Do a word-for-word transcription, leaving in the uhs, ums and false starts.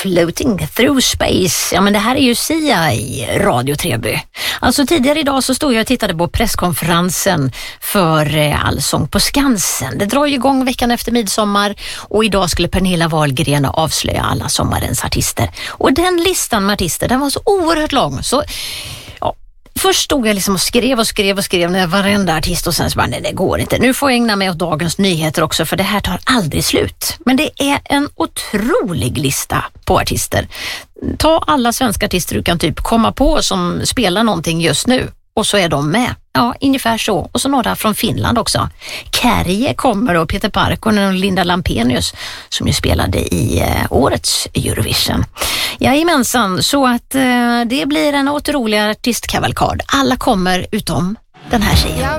Floating through space. Ja, men det här är ju Sia i Radio Treby. Alltså tidigare idag så stod jag och tittade på presskonferensen för eh, Allsång på Skansen. Det drar ju igång veckan efter midsommar och idag skulle Pernilla Wahlgren avslöja alla sommarens artister. Och den listan med artister, den var så oerhört lång. Så ja, först stod jag liksom och skrev och skrev och skrev när varenda artist och sen så bara, nej det går inte. Nu får jag ägna mig åt dagens nyheter också för det här tar aldrig slut. Men det är en otrolig lista på artister. Ta alla svenska artister du kan typ komma på som spelar någonting just nu och så är de med. Ja, ungefär så. Och så några från Finland också. Kärje kommer och Peter Parkkonen och Linda Lampenius som ju spelade i eh, årets Eurovision. Jajamensan, så att eh, det blir en otrolig artistkavalkad. Alla kommer utom den här tjejen.